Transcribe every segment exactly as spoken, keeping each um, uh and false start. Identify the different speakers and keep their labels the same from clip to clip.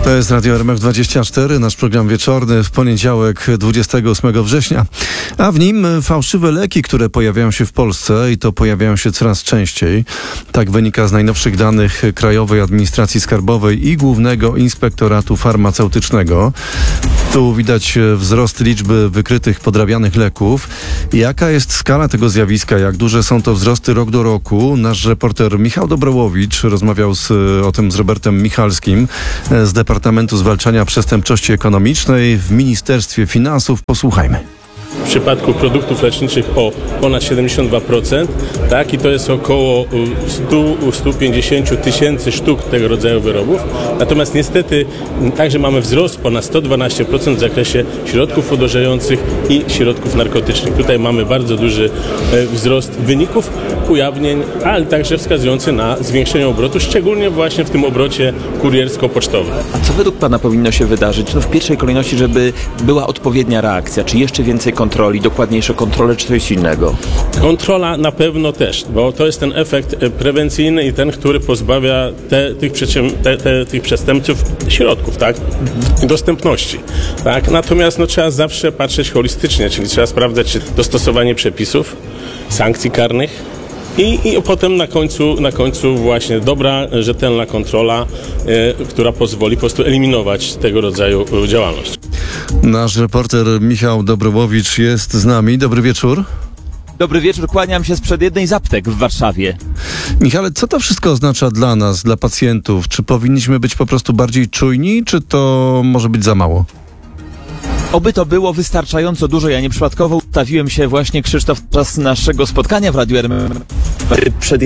Speaker 1: To jest Radio R M F dwadzieścia cztery, nasz program wieczorny w poniedziałek dwudziestego ósmego września. A w nim fałszywe leki, które pojawiają się w Polsce i to pojawiają się coraz częściej. Tak wynika z najnowszych danych Krajowej Administracji Skarbowej i Głównego Inspektoratu Farmaceutycznego. Tu widać wzrost liczby wykrytych podrabianych leków. Jaka jest skala tego zjawiska? Jak duże są to wzrosty rok do roku? Nasz reporter Michał Dobrołowicz rozmawiał z, o tym z Robertem Michalskim z Departamentu Zwalczania Przestępczości Ekonomicznej w Ministerstwie Finansów. Posłuchajmy.
Speaker 2: W przypadku produktów leczniczych o ponad siedemdziesiąt dwa procent, tak, i to jest około sto do stu pięćdziesięciu tysięcy sztuk tego rodzaju wyrobów. Natomiast niestety także mamy wzrost ponad sto dwanaście procent w zakresie środków odurzających i środków narkotycznych. Tutaj mamy bardzo duży wzrost wyników, ujawnień, ale także wskazujący na zwiększenie obrotu, szczególnie właśnie w tym obrocie kuriersko-pocztowym.
Speaker 3: A co według Pana powinno się wydarzyć? No w pierwszej kolejności, żeby była odpowiednia reakcja, czy jeszcze więcej kontroli, dokładniejsze kontrole, czy coś innego?
Speaker 2: Kontrola na pewno też, bo to jest ten efekt prewencyjny i ten, który pozbawia te, tych, te, te, tych przestępców środków, tak? Mhm. Dostępności. Tak? Natomiast no, trzeba zawsze patrzeć holistycznie, czyli trzeba sprawdzać, czy dostosowanie przepisów, sankcji karnych, I, I potem na końcu, na końcu właśnie dobra, rzetelna kontrola, e, która pozwoli po prostu eliminować tego rodzaju działalność.
Speaker 1: Nasz reporter Michał Dobrołowicz jest z nami. Dobry wieczór.
Speaker 3: Dobry wieczór, kłaniam się sprzed jednej z aptek w Warszawie.
Speaker 1: Michale, co to wszystko oznacza dla nas, dla pacjentów? Czy powinniśmy być po prostu bardziej czujni, czy to może być za mało?
Speaker 3: Oby to było wystarczająco dużo. Ja nieprzypadkowo ustawiłem się właśnie, Krzysztof, czas naszego spotkania w Radiu R M F przed...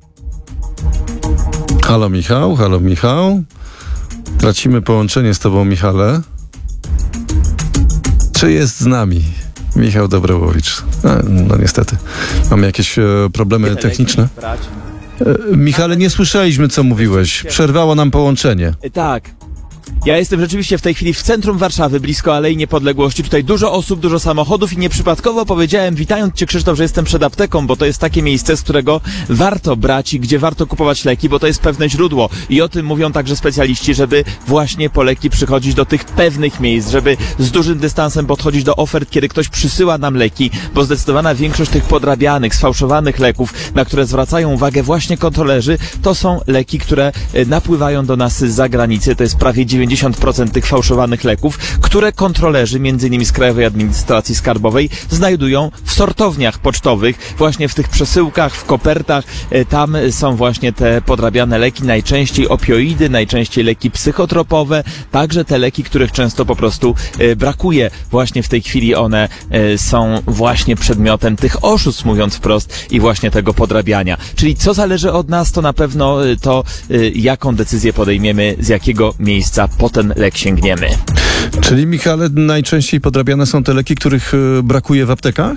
Speaker 1: Halo Michał, halo Michał. Tracimy połączenie z tobą, Michale. Czy jest z nami Michał Dobrołowicz? No, no niestety. Mamy jakieś e, problemy techniczne. E, Michale, nie słyszeliśmy, co mówiłeś. Przerwało nam połączenie.
Speaker 3: Tak. Ja jestem rzeczywiście w tej chwili w centrum Warszawy, blisko Alei Niepodległości. Tutaj dużo osób, dużo samochodów i nieprzypadkowo powiedziałem, witając Cię, Krzysztof, że jestem przed apteką, bo to jest takie miejsce, z którego warto brać i gdzie warto kupować leki, bo to jest pewne źródło. I o tym mówią także specjaliści, żeby właśnie po leki przychodzić do tych pewnych miejsc, żeby z dużym dystansem podchodzić do ofert, kiedy ktoś przysyła nam leki, bo zdecydowana większość tych podrabianych, sfałszowanych leków, na które zwracają uwagę właśnie kontrolerzy, to są leki, które napływają do nas z zagranicy. To jest prawie dziewięćdziesiąt procent tych fałszowanych leków, które kontrolerzy, między innymi z Krajowej Administracji Skarbowej, znajdują w sortowniach pocztowych, właśnie w tych przesyłkach, w kopertach. Tam są właśnie te podrabiane leki, najczęściej opioidy, najczęściej leki psychotropowe, także te leki, których często po prostu brakuje. Właśnie w tej chwili one są właśnie przedmiotem tych oszustw, mówiąc wprost, i właśnie tego podrabiania. Czyli co zależy od nas, to na pewno to, jaką decyzję podejmiemy, z jakiego miejsca po ten lek sięgniemy.
Speaker 1: Czyli, Michale, najczęściej podrabiane są te leki, których brakuje w aptekach?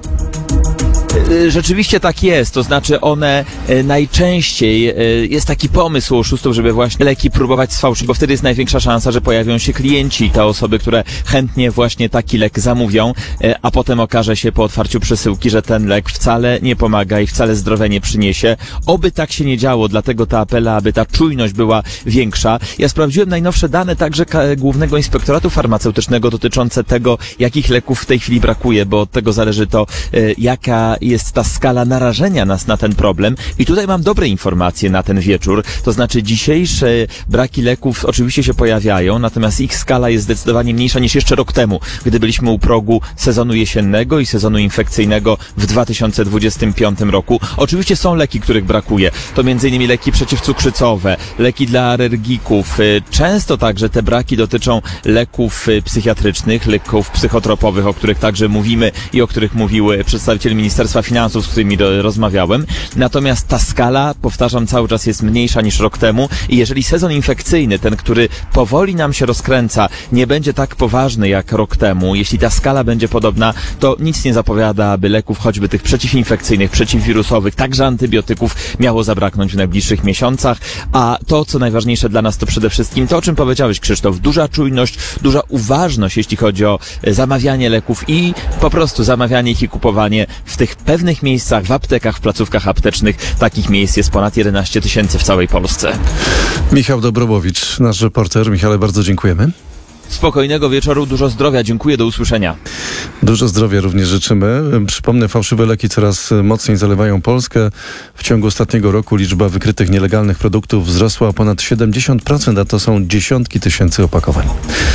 Speaker 3: Rzeczywiście tak jest, to znaczy one e, najczęściej, e, jest taki pomysł oszustów, żeby właśnie leki próbować sfałszyć, bo wtedy jest największa szansa, że pojawią się klienci, te osoby, które chętnie właśnie taki lek zamówią, e, a potem okaże się po otwarciu przesyłki, że ten lek wcale nie pomaga i wcale zdrowia nie przyniesie. Oby tak się nie działo, dlatego te apele, aby ta czujność była większa. Ja sprawdziłem najnowsze dane także Głównego Inspektoratu Farmaceutycznego dotyczące tego, jakich leków w tej chwili brakuje, bo od tego zależy to, e, jaka jest ta skala narażenia nas na ten problem. I tutaj mam dobre informacje na ten wieczór. To znaczy dzisiejsze braki leków oczywiście się pojawiają, natomiast ich skala jest zdecydowanie mniejsza niż jeszcze rok temu, gdy byliśmy u progu sezonu jesiennego i sezonu infekcyjnego w dwa tysiące dwudziestym piątym roku. Oczywiście są leki, których brakuje. To między innymi leki przeciwcukrzycowe, leki dla alergików. Często także te braki dotyczą leków psychiatrycznych, leków psychotropowych, o których także mówimy i o których mówił przedstawiciel Ministerstwa Finansów, z którymi do, rozmawiałem. Natomiast ta skala, powtarzam, cały czas jest mniejsza niż rok temu i jeżeli sezon infekcyjny, ten, który powoli nam się rozkręca, nie będzie tak poważny jak rok temu, jeśli ta skala będzie podobna, to nic nie zapowiada, aby leków choćby tych przeciwinfekcyjnych, przeciwwirusowych, także antybiotyków miało zabraknąć w najbliższych miesiącach, a to, co najważniejsze dla nas, to przede wszystkim to, o czym powiedziałeś, Krzysztof, duża czujność, duża uważność, jeśli chodzi o zamawianie leków i po prostu zamawianie ich i kupowanie w tych pewnych pewnych miejscach, w aptekach, w placówkach aptecznych. Takich miejsc jest ponad jedenaście tysięcy w całej Polsce.
Speaker 1: Michał Dobrobowicz, nasz reporter. Michale, bardzo dziękujemy.
Speaker 3: Spokojnego wieczoru, dużo zdrowia. Dziękuję, do usłyszenia.
Speaker 1: Dużo zdrowia również życzymy. Przypomnę, fałszywe leki coraz mocniej zalewają Polskę. W ciągu ostatniego roku liczba wykrytych nielegalnych produktów wzrosła o ponad siedemdziesiąt procent, a to są dziesiątki tysięcy opakowań.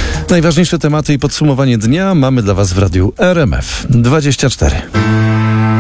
Speaker 1: Najważniejsze tematy i podsumowanie dnia mamy dla Was w radiu R M F dwadzieścia cztery.